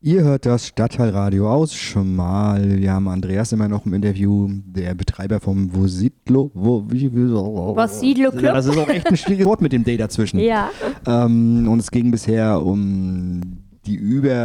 Ihr hört das Stadtteilradio aus Schmal. Wir haben Andreas immer noch im Interview, der Betreiber vom Vosidlo Ja, Club. das ist auch echt ein schwieriges Wort mit dem D dazwischen. Ja. Und es ging bisher um die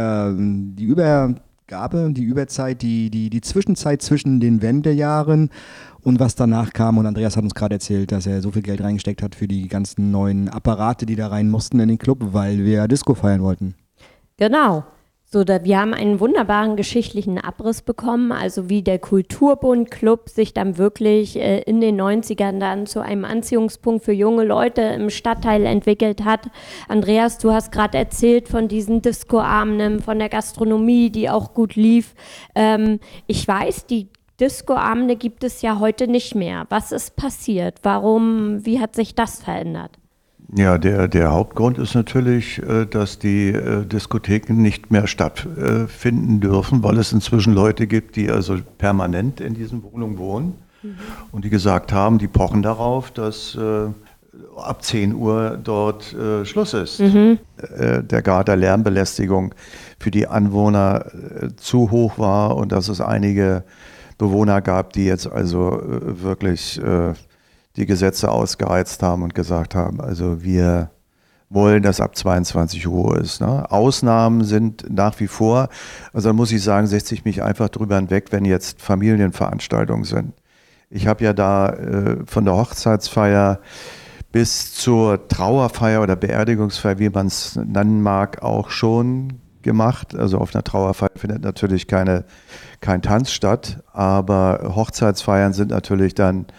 Übergabe, die Überzeit, die Zwischenzeit zwischen den Wendejahren und was danach kam. Und Andreas hat uns gerade erzählt, dass er so viel Geld reingesteckt hat für die ganzen neuen Apparate, die da rein mussten in den Club, weil wir Disco feiern wollten. Genau. Wir haben einen wunderbaren geschichtlichen Abriss bekommen, also wie der Kulturbund Club sich dann wirklich in den 90ern dann zu einem Anziehungspunkt für junge Leute im Stadtteil entwickelt hat. Andreas, du hast gerade erzählt von diesen Discoabenden, von der Gastronomie, die auch gut lief. Ich weiß, die Discoabende gibt es ja heute nicht mehr. Was ist passiert? Warum, wie hat sich das verändert? Ja, der Hauptgrund ist natürlich, dass die Diskotheken nicht mehr stattfinden dürfen, weil es inzwischen Leute gibt, die also permanent in diesen Wohnungen wohnen und die gesagt haben, die pochen darauf, dass ab 10 Uhr dort Schluss ist. Der Grad der Lärmbelästigung für die Anwohner zu hoch war und dass es einige Bewohner gab, die jetzt also wirklich die Gesetze ausgereizt haben und gesagt haben, also wir wollen, dass ab 22 Uhr ist. Ne? Ausnahmen sind nach wie vor, also da muss ich sagen, setze ich mich einfach drüber hinweg, wenn jetzt Familienveranstaltungen sind. Ich habe ja da von der Hochzeitsfeier bis zur Trauerfeier oder Beerdigungsfeier, wie man es nennen mag, auch schon gemacht. Also auf einer Trauerfeier findet natürlich kein Tanz statt, aber Hochzeitsfeiern sind natürlich dann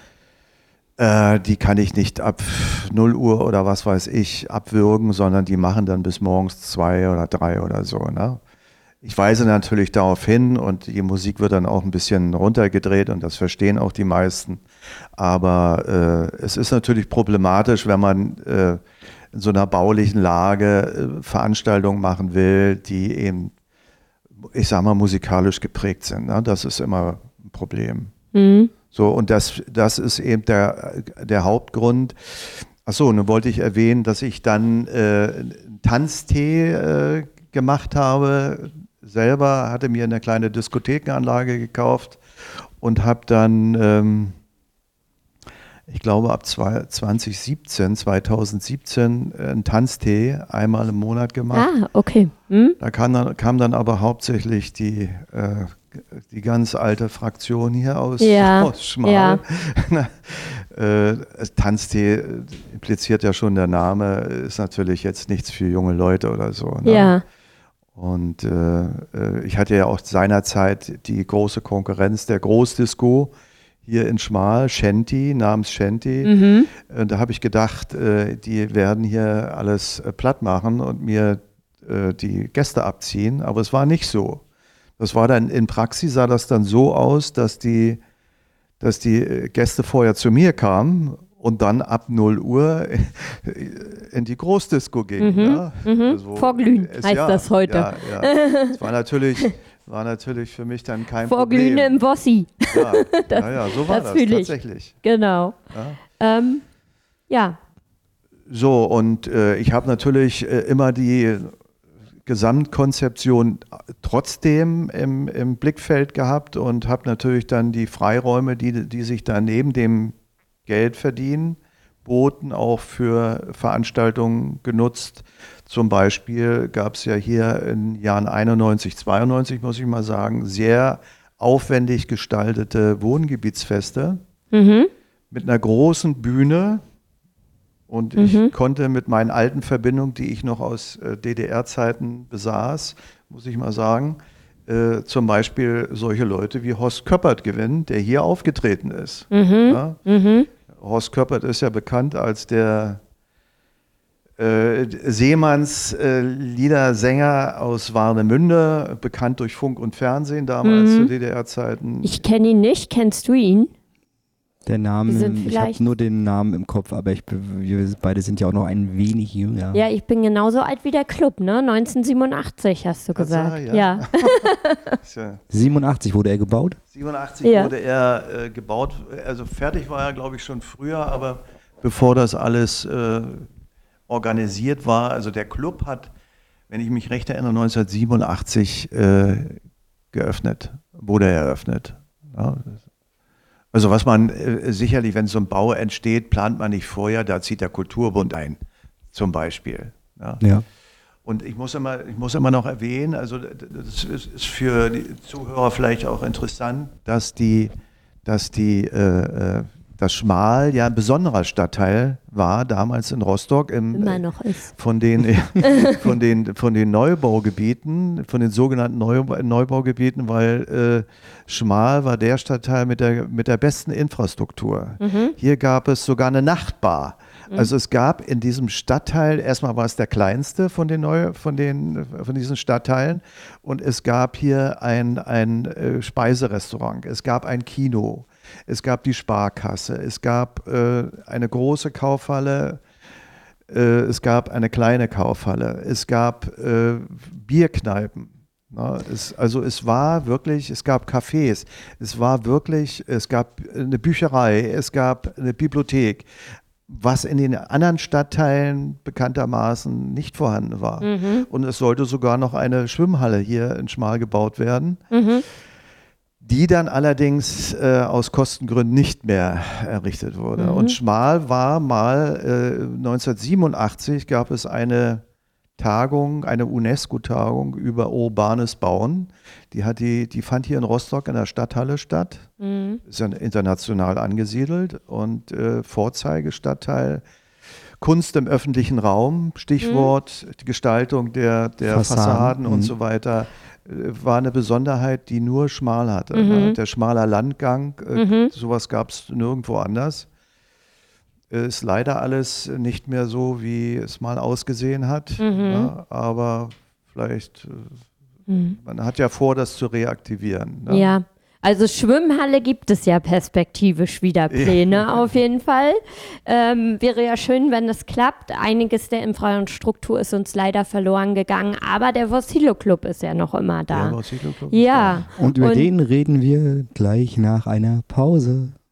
die kann ich nicht ab 0 Uhr oder was weiß ich abwürgen, sondern die machen dann bis morgens 2 oder 3 oder so. Ne? Ich weise natürlich darauf hin und die Musik wird dann auch ein bisschen runtergedreht und das verstehen auch die meisten. Aber es ist natürlich problematisch, wenn man in so einer baulichen Lage Veranstaltungen machen will, die eben, ich sag mal, musikalisch geprägt sind. Ne? Das ist immer ein Problem. Mhm. So, und das ist eben der Hauptgrund. Achso, nun wollte ich erwähnen, dass ich dann Tanztee gemacht habe. Selber hatte mir eine kleine Diskothekenanlage gekauft und habe dann, ich glaube ab 2017, einen Tanztee einmal im Monat gemacht. Ah, okay. Hm? Da kam dann aber hauptsächlich die ganz alte Fraktion hier aus Schmal. Ja. Tanztee impliziert ja schon der Name, ist natürlich jetzt nichts für junge Leute oder so. Ne? Ja. Und ich hatte ja auch seinerzeit die große Konkurrenz der Großdisco hier in Schmal, Shanty, namens Shanty. Da habe ich gedacht, die werden hier alles platt machen und mir die Gäste abziehen, aber es war nicht so. Das war dann in Praxis, sah das dann so aus, dass die Gäste vorher zu mir kamen und dann ab 0 Uhr in die Großdisco gingen. Ja? Also, Vorglühen heißt das heute. Ja. Das war natürlich für mich dann kein Vorglühen Problem. im Bossi. Ja, so war das tatsächlich. Genau. Ja. So, und ich habe natürlich immer die Gesamtkonzeption trotzdem im Blickfeld gehabt und habe natürlich dann die Freiräume, die sich da neben dem Geld verdienen, boten, auch für Veranstaltungen genutzt. Zum Beispiel gab es ja hier in Jahren 91, 92, muss ich mal sagen, sehr aufwendig gestaltete Wohngebietsfeste mit einer großen Bühne. Und ich konnte mit meinen alten Verbindungen, die ich noch aus DDR-Zeiten besaß, muss ich mal sagen, zum Beispiel solche Leute wie Horst Köppert gewinnen, der hier aufgetreten ist. Ja? Horst Köppert ist ja bekannt als der Seemanns-Liedersänger aus Warnemünde, bekannt durch Funk und Fernsehen damals zu DDR-Zeiten. Ich kenne ihn nicht. Kennst du ihn? Der Name, ich habe nur den Namen im Kopf, aber wir beide sind ja auch noch ein wenig jünger. Ja, ich bin genauso alt wie der Club, ne? 1987 hast du gesagt. Ja. 87 wurde er gebaut? 87 wurde er gebaut, also fertig war er, glaube ich, schon früher, aber bevor das alles organisiert war, also der Club hat wenn ich mich recht erinnere, 1987 wurde eröffnet. Ja, also was man sicherlich, wenn so ein Bau entsteht, plant man nicht vorher, da zieht der Kulturbund ein, zum Beispiel. Ja. Und ich muss immer noch erwähnen, also das ist für die Zuhörer vielleicht auch interessant, dass das Schmal ja ein besonderer Stadtteil war, damals in Rostock. Immer noch ist. Von den Neubaugebieten, von den sogenannten Neubaugebieten, weil Schmal war der Stadtteil mit der besten Infrastruktur. Hier gab es sogar eine Nachtbar. Also es gab in diesem Stadtteil, erstmal war es der kleinste von diesen Stadtteilen, und es gab hier ein Speiserestaurant, es gab ein Kino, es gab die Sparkasse, es gab eine große Kaufhalle, es gab eine kleine Kaufhalle, es gab Bierkneipen. Na, es war wirklich, es gab Cafés, es gab eine Bücherei, es gab eine Bibliothek, was in den anderen Stadtteilen bekanntermaßen nicht vorhanden war. Und es sollte sogar noch eine Schwimmhalle hier in Schmal gebaut werden, die dann allerdings aus Kostengründen nicht mehr errichtet wurde. Und Schmal war mal, 1987 gab es eine Tagung, eine UNESCO-Tagung über urbanes Bauen. Die fand hier in Rostock in der Stadthalle statt. Ist ja international angesiedelt und Vorzeigestadtteil Kunst im öffentlichen Raum, Stichwort die Gestaltung der Fassaden und so weiter, war eine Besonderheit, die nur Schmal hatte. Der schmaler Landgang, sowas gab es nirgendwo anders. Ist leider alles nicht mehr so, wie es mal ausgesehen hat. Ja, aber vielleicht, man hat ja vor, das zu reaktivieren. Ne? Ja, also Schwimmhalle gibt es ja perspektivisch wieder Pläne auf jeden Fall. Wäre ja schön, wenn das klappt. Einiges der Infrastruktur ist uns leider verloren gegangen, aber der Vossilo Club ist ja noch immer da. Der Vossilo Club ja. ist da. Und über den reden wir gleich nach einer Pause.